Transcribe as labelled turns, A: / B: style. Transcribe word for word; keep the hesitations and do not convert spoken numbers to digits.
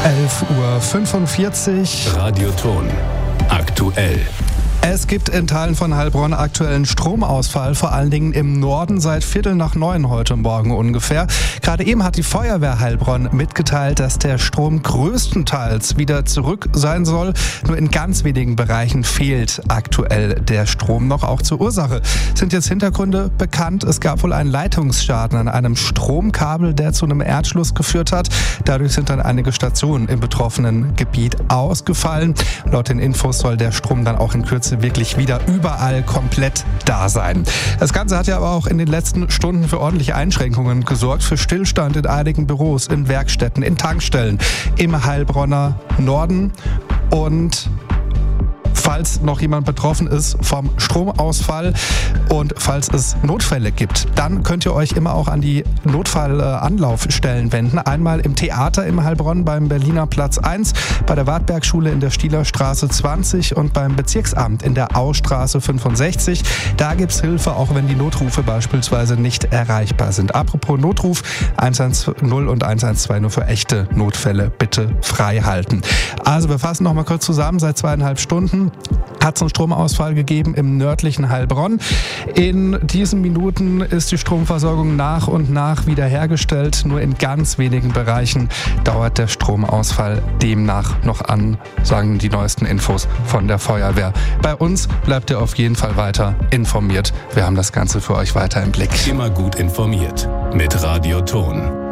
A: elf Uhr fünfundvierzig.
B: Radioton aktuell.
A: Es gibt in Teilen von Heilbronn aktuellen Stromausfall, vor allen Dingen im Norden seit Viertel nach neun heute Morgen ungefähr. Gerade eben hat die Feuerwehr Heilbronn mitgeteilt, dass der Strom größtenteils wieder zurück sein soll. Nur in ganz wenigen Bereichen fehlt aktuell der Strom noch. Auch zur Ursache sind jetzt Hintergründe bekannt. Es gab wohl einen Leitungsschaden an einem Stromkabel, der zu einem Erdschluss geführt hat. Dadurch sind dann einige Stationen im betroffenen Gebiet ausgefallen. Laut den Infos soll der Strom dann auch in Kürze wirklich wieder überall komplett da sein. Das Ganze hat ja aber auch in den letzten Stunden für ordentliche Einschränkungen gesorgt, für Stillstand in einigen Büros, in Werkstätten, in Tankstellen, im Heilbronner Norden. Und falls noch jemand betroffen ist vom Stromausfall und falls es Notfälle gibt, dann könnt ihr euch immer auch an die Notfallanlaufstellen wenden. Einmal im Theater im Heilbronn beim Berliner Platz eins, bei der Wartbergschule in der Stielerstraße zwanzig und beim Bezirksamt in der Austraße fünfundsechzig. Da gibt es Hilfe, auch wenn die Notrufe beispielsweise nicht erreichbar sind. Apropos Notruf, eins eins null und eins eins zwei nur für echte Notfälle bitte frei halten. Also wir fassen noch mal kurz zusammen. Seit zweieinhalb Stunden hat es einen Stromausfall gegeben im nördlichen Heilbronn. In diesen Minuten ist die Stromversorgung nach und nach wiederhergestellt. Nur in ganz wenigen Bereichen dauert der Stromausfall demnach noch an, sagen die neuesten Infos von der Feuerwehr. Bei uns bleibt ihr auf jeden Fall weiter informiert. Wir haben das Ganze für euch weiter im Blick.
B: Immer gut informiert mit Radioton.